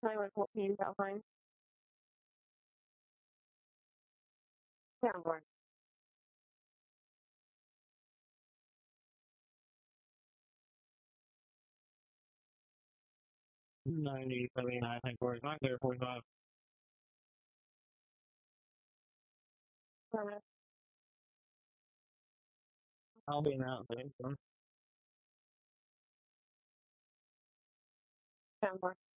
Highway 14, Valheim. Yeah, I'm bored. 90, 79, 45, clear 45. Permanent. I'll be now. Thanks. Yeah, I'm bored.